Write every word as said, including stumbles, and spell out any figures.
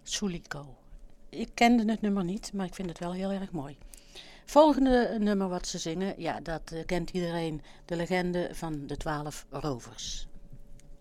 Suliko. Ik kende het nummer niet, maar ik vind het wel heel erg mooi. Volgende nummer wat ze zingen, ja, dat uh, kent iedereen. De legende van de twaalf rovers.